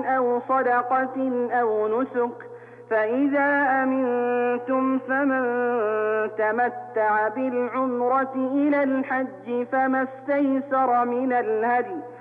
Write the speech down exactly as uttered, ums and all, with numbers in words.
أو صدقة أو نسك، فإذا أمنتم فمن تمتع بالعمرة إلى الحج فما استيسر من الهدي،